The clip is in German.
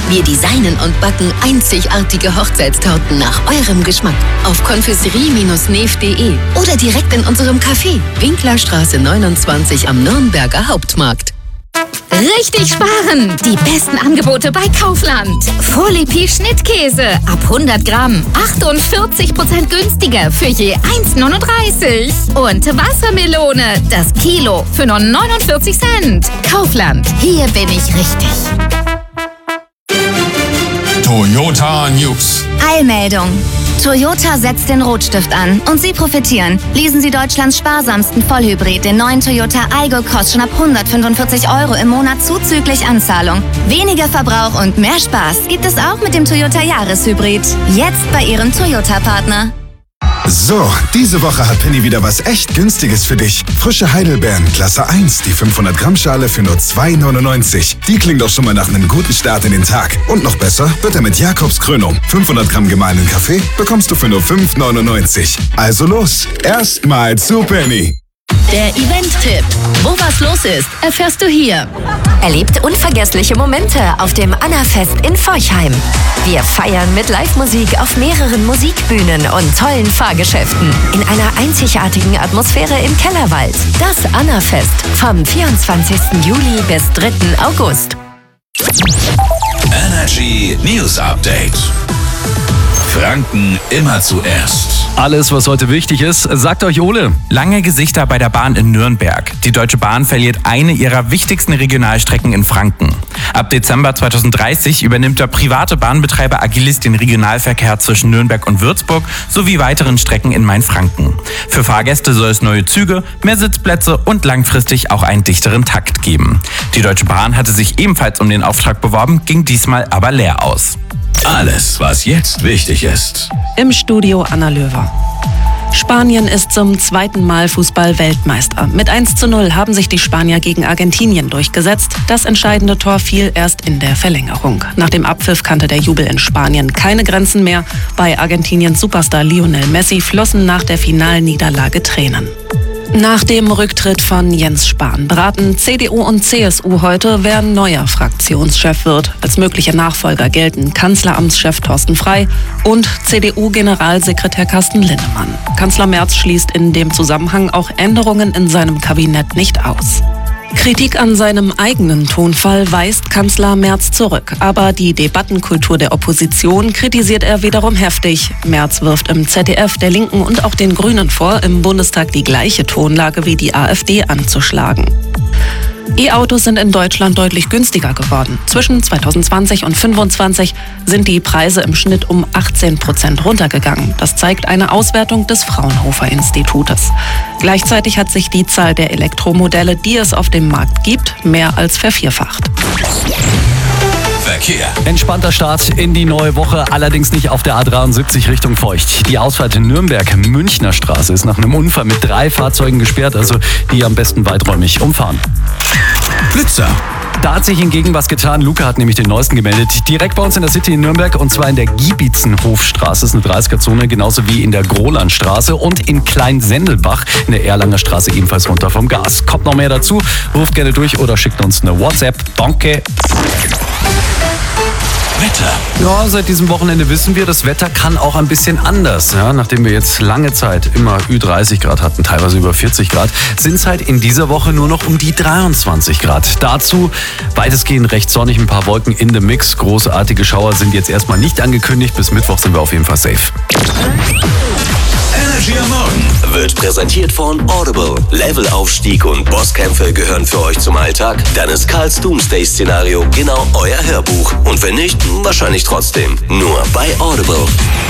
Wir designen und backen einzigartige Hochzeitstorten nach eurem Geschmack. Auf confiserie-neef.de oder direkt in unserem Café, Winklerstraße 29 am Nürnberger Hauptmarkt. Richtig sparen! Die besten Angebote bei Kaufland. Folie Schnittkäse ab 100 Gramm 48% günstiger für je 1,39. Und Wassermelone, das Kilo für nur 49 Cent. Kaufland, hier bin ich richtig. Toyota News. Eilmeldung. Toyota setzt den Rotstift an und Sie profitieren. Leasen Sie Deutschlands sparsamsten Vollhybrid, den neuen Toyota Aygo Cross, schon ab 145 € im Monat zuzüglich Anzahlung. Weniger Verbrauch und mehr Spaß gibt es auch mit dem Toyota Jahreshybrid. Jetzt bei Ihrem Toyota-Partner. So, diese Woche hat Penny wieder was echt Günstiges für dich. Frische Heidelbeeren, Klasse 1, die 500 Gramm Schale für nur 2,99. Die klingt doch schon mal nach einem guten Start in den Tag. Und noch besser wird er mit Jakobs Krönung. 500 Gramm gemahlenen Kaffee bekommst du für nur 5,99. Also los, erstmal zu Penny. Der Event-Tipp. Wo was los ist, erfährst du hier. Erlebt unvergessliche Momente auf dem Annafest in Forchheim. Wir feiern mit Live-Musik auf mehreren Musikbühnen und tollen Fahrgeschäften in einer einzigartigen Atmosphäre im Kellerwald. Das Annafest vom 24. Juli bis 3. August. Energy News Update. Franken immer zuerst. Alles, was heute wichtig ist, sagt euch Ole. Lange Gesichter bei der Bahn in Nürnberg. Die Deutsche Bahn verliert eine ihrer wichtigsten Regionalstrecken in Franken. Ab Dezember 2030 übernimmt der private Bahnbetreiber Agilis den Regionalverkehr zwischen Nürnberg und Würzburg sowie weiteren Strecken in Mainfranken. Für Fahrgäste soll es neue Züge, mehr Sitzplätze und langfristig auch einen dichteren Takt geben. Die Deutsche Bahn hatte sich ebenfalls um den Auftrag beworben, ging diesmal aber leer aus. Alles, was jetzt wichtig ist. Im Studio Anna Löwer. Spanien ist zum zweiten Mal Fußball-Weltmeister. Mit 1:0 haben sich die Spanier gegen Argentinien durchgesetzt. Das entscheidende Tor fiel erst in der Verlängerung. Nach dem Abpfiff kannte der Jubel in Spanien keine Grenzen mehr. Bei Argentiniens Superstar Lionel Messi flossen nach der Finalniederlage Tränen. Nach dem Rücktritt von Jens Spahn beraten CDU und CSU heute, wer neuer Fraktionschef wird. Als mögliche Nachfolger gelten Kanzleramtschef Thorsten Frey und CDU-Generalsekretär Carsten Linnemann. Kanzler Merz schließt in dem Zusammenhang auch Änderungen in seinem Kabinett nicht aus. Kritik an seinem eigenen Tonfall weist Kanzler Merz zurück. Aber die Debattenkultur der Opposition kritisiert er wiederum heftig. Merz wirft im ZDF, der Linken und auch den Grünen vor, im Bundestag die gleiche Tonlage wie die AfD anzuschlagen. E-Autos sind in Deutschland deutlich günstiger geworden. Zwischen 2020 und 2025 sind die Preise im Schnitt um 18% runtergegangen. Das zeigt eine Auswertung des Fraunhofer-Institutes. Gleichzeitig hat sich die Zahl der Elektromodelle, die es auf dem Markt gibt, mehr als vervierfacht. Verkehr. Entspannter Start in die neue Woche, allerdings nicht auf der A73 Richtung Feucht. Die Ausfahrt in Nürnberg-Münchner Straße ist nach einem Unfall mit 3 Fahrzeugen gesperrt, also die am besten weiträumig umfahren. Blitzer. Da hat sich hingegen was getan. Luca hat nämlich den neuesten gemeldet. Direkt bei uns in der City in Nürnberg, und zwar in der Giebitzenhofstraße. Das ist eine 30er-Zone, genauso wie in der Grolandstraße und in Kleinsendelbach in der Erlanger Straße ebenfalls runter vom Gas. Kommt noch mehr dazu, ruft gerne durch oder schickt uns eine WhatsApp. Danke. Wetter. Ja, seit diesem Wochenende wissen wir, das Wetter kann auch ein bisschen anders. Ja, nachdem wir jetzt lange Zeit immer Ü30 Grad hatten, teilweise über 40 Grad, sind es halt in dieser Woche nur noch um die 23 Grad. Dazu weitestgehend recht sonnig, ein paar Wolken in the Mix. Großartige Schauer sind jetzt erstmal nicht angekündigt. Bis Mittwoch sind wir auf jeden Fall safe. Energy am Morgen wird präsentiert von Audible. Levelaufstieg und Bosskämpfe gehören für euch zum Alltag? Dann ist Karls Doomsday-Szenario genau euer Hörbuch. Und wenn nicht, wahrscheinlich trotzdem. Nur bei Audible.